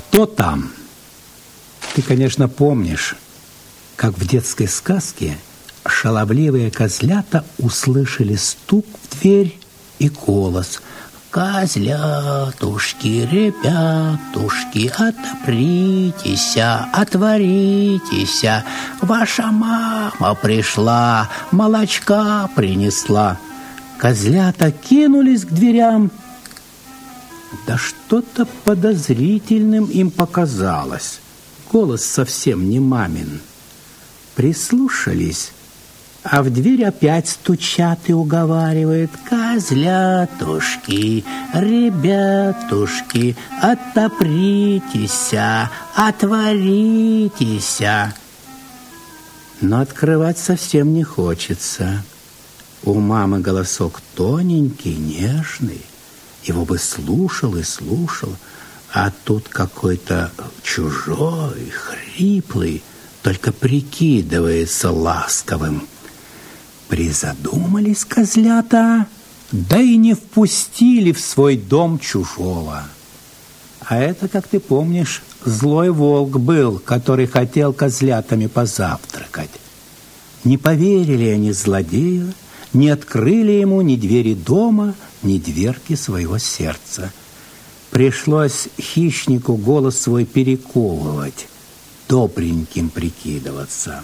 Кто там? Ты, конечно, помнишь, как в детской сказке шаловливые козлята услышали стук в дверь и голос: «Козлятушки, ребятушки, отопритеся, отворитеся, ваша мама пришла, молочка принесла». Козлята кинулись к дверям. Да что-то подозрительным им показалось. Голос совсем не мамин. Прислушались, а в дверь опять стучат и уговаривают: «Козлятушки, ребятушки, отопритеся, отворитеся». Но открывать совсем не хочется. У мамы голосок тоненький, нежный. Его бы слушал и слушал, а тут какой-то чужой, хриплый, только прикидывается ласковым. Призадумались козлята, да и не впустили в свой дом чужого. А это, как ты помнишь, злой волк был, который хотел козлятами позавтракать. Не поверили они злодею, не открыли ему ни двери дома, ни дверки своего сердца. Пришлось хищнику голос свой перековывать, добреньким прикидываться.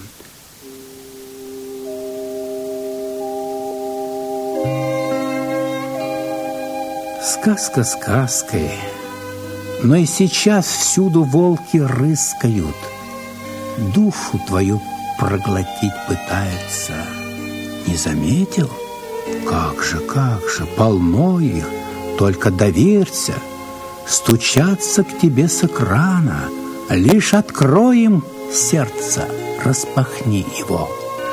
Сказка сказкой, но и сейчас всюду волки рыскают, душу твою проглотить пытаются. Не заметил? Как же, полно их, только доверься. Стучатся к тебе с экрана, лишь открой им сердце, распахни его.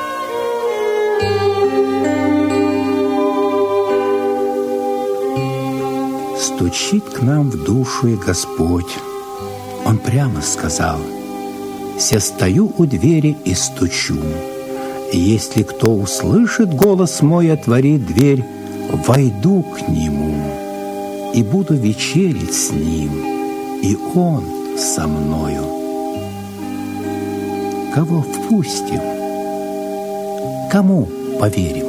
Стучит к нам в душу и Господь. Он прямо сказал: «Се стою у двери и стучу. Если кто услышит голос мой, отворит дверь, войду к нему и буду вечерить с ним, и он со мною». Кого впустим? Кому поверим?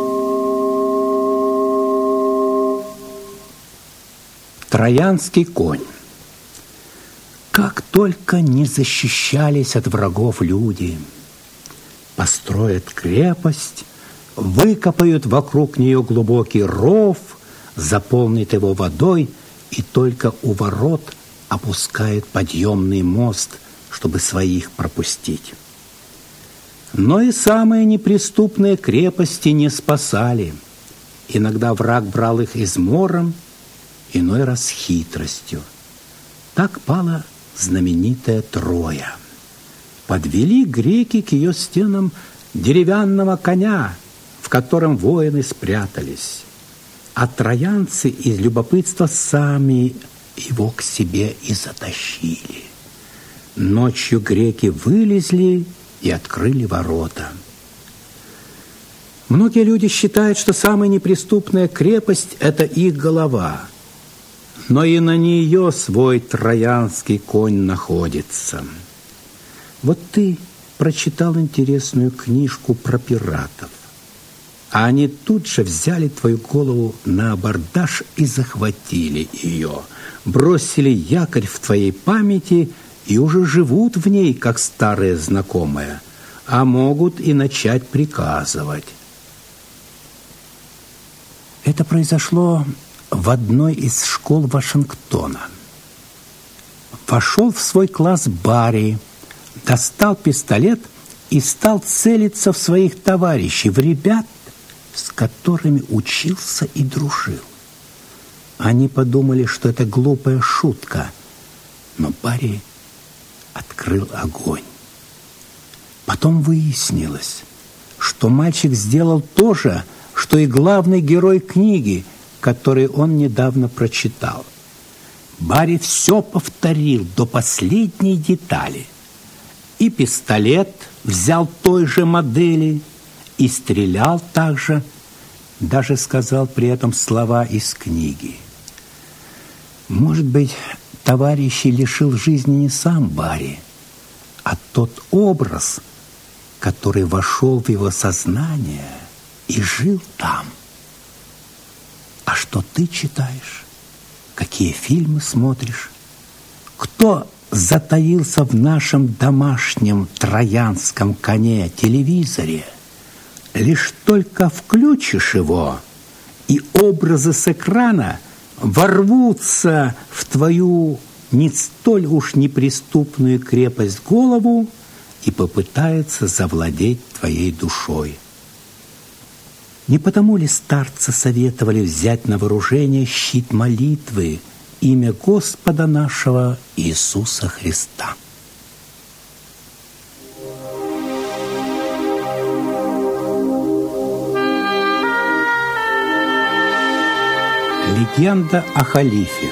Троянский конь. Как только не защищались от врагов люди. Построят крепость, выкопают вокруг нее глубокий ров, заполнит его водой и только у ворот опускает подъемный мост, чтобы своих пропустить. Но и самые неприступные крепости не спасали. Иногда враг брал их измором, иной раз хитростью. Так пала знаменитая Троя. Подвели греки к ее стенам деревянного коня, в котором воины спрятались. А троянцы из любопытства сами его к себе и затащили. Ночью греки вылезли и открыли ворота. Многие люди считают, что самая неприступная крепость – это их голова. Но и на нее свой троянский конь находится. Вот ты прочитал интересную книжку про пиратов, а они тут же взяли твою голову на абордаж и захватили ее, бросили якорь в твоей памяти и уже живут в ней, как старые знакомые, а могут и начать приказывать. Это произошло в одной из школ Вашингтона. Вошел в свой класс Барри, достал пистолет и стал целиться в своих товарищей, в ребят, с которыми учился и дружил. Они подумали, что это глупая шутка, но Барри открыл огонь. Потом выяснилось, что мальчик сделал то же, что и главный герой книги, который он недавно прочитал. Барри все повторил до последней детали. И пистолет взял той же модели, и стрелял так же, даже сказал при этом слова из книги. Может быть, товарищей лишил жизни не сам Барри, а тот образ, который вошел в его сознание и жил там. А что ты читаешь? Какие фильмы смотришь? Кто затаился в нашем домашнем троянском коне телевизоре? Лишь только включишь его, и образы с экрана ворвутся в твою не столь уж неприступную крепость голову и попытаются завладеть твоей душой. Не потому ли старцы советовали взять на вооружение щит молитвы, имя Господа нашего Иисуса Христа? Легенда о халифе.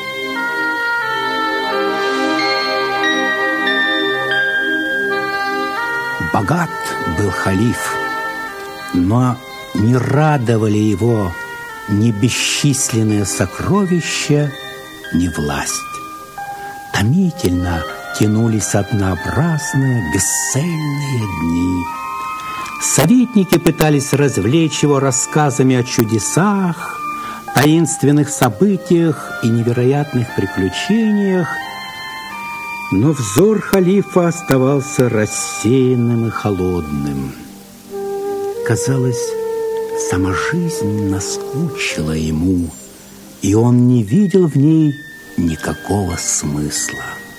Богат был халиф, но не радовали его ни бесчисленные сокровища, ни власть. Томительно тянулись однообразные, бесцельные дни. Советники пытались развлечь его рассказами о чудесах, таинственных событиях и невероятных приключениях, но взор халифа оставался рассеянным и холодным. Казалось, сама жизнь наскучила ему, и он не видел в ней никакого смысла.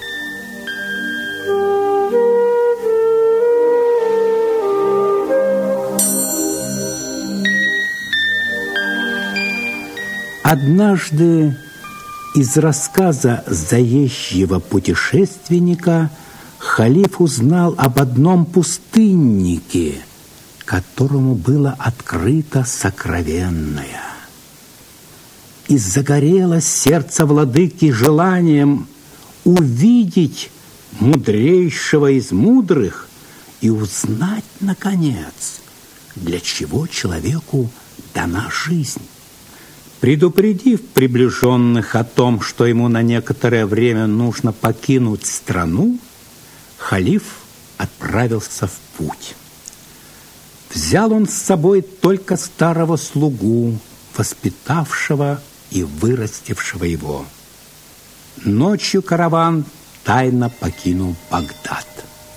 Однажды из рассказа заезжего путешественника халиф узнал об одном пустыннике, которому было открыто сокровенное. И загорелось сердце владыки желанием увидеть мудрейшего из мудрых и узнать, наконец, для чего человеку дана жизнь. Предупредив приближенных о том, что ему на некоторое время нужно покинуть страну, халиф отправился в путь. Взял он с собой только старого слугу, воспитавшего и вырастившего его. Ночью караван тайно покинул Багдад.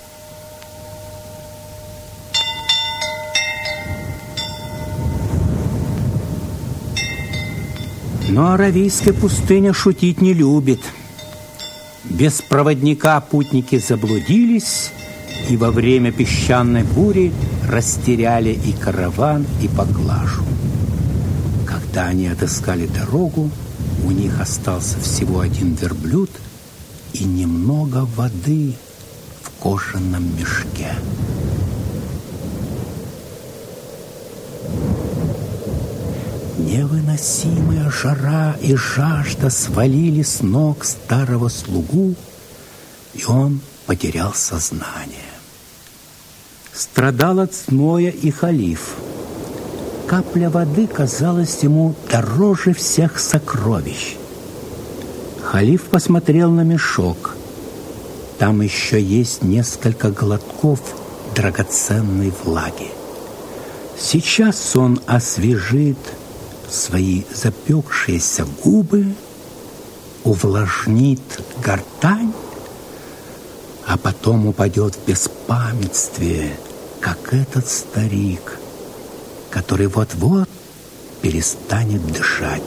Но аравийская пустыня шутить не любит. Без проводника путники заблудились, и во время песчаной бури растеряли и караван, и поклажу. Когда они отыскали дорогу, у них остался всего один верблюд и немного воды в кожаном мешке. Невыносимая жара и жажда свалили с ног старого слугу, и он потерял сознание. Страдал от зноя и халиф. Капля воды казалась ему дороже всех сокровищ. Халиф посмотрел на мешок. Там еще есть несколько глотков драгоценной влаги. Сейчас он освежит свои запекшиеся губы, увлажнит гортань, а потом упадет в беспамятстве, как этот старик, который вот-вот перестанет дышать.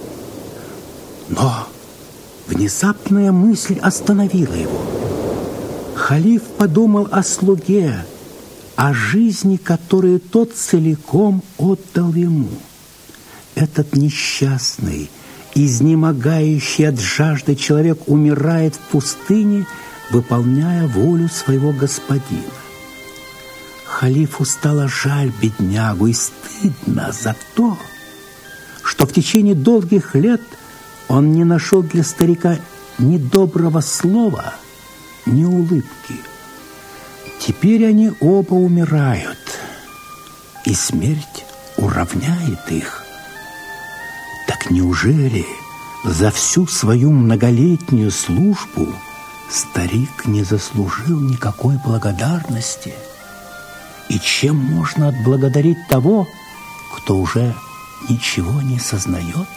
Но внезапная мысль остановила его. Халиф подумал о слуге, о жизни, которую тот целиком отдал ему. Этот несчастный, изнемогающий от жажды человек умирает в пустыне, выполняя волю своего господина. Халифу стало жаль беднягу и стыдно за то, что в течение долгих лет он не нашел для старика ни доброго слова, ни улыбки. Теперь они оба умирают, и смерть уравняет их. Так неужели За всю свою многолетнюю службу старик не заслужил никакой благодарности. И чем можно отблагодарить того, кто уже ничего не сознает?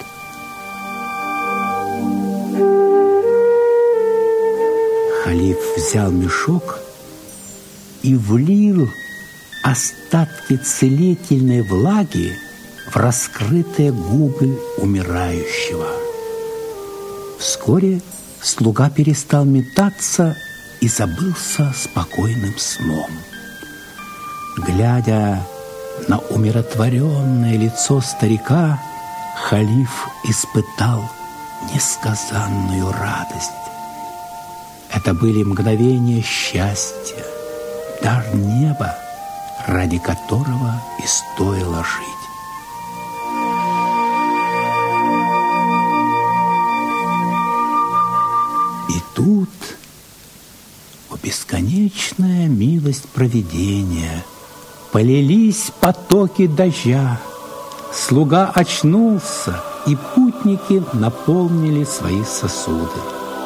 Халиф взял мешок и влил остатки целительной влаги в раскрытые губы умирающего. Вскоре слуга перестал метаться и забылся спокойным сном. Глядя на умиротворенное лицо старика, халиф испытал несказанную радость. Это были мгновения счастья, дар неба, ради которого и стоило жить. И тут, о бесконечная милость провидения, полились потоки дождя, слуга очнулся, и путники наполнили свои сосуды.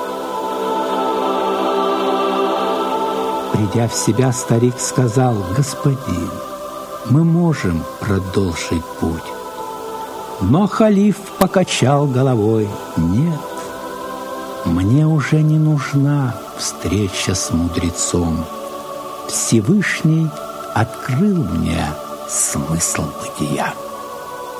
Придя в себя, старик сказал: «Господин, мы можем продолжить путь». Но халиф покачал головой: «Нет, мне уже не нужна встреча с мудрецом. Всевышний открыл мне смысл бытия».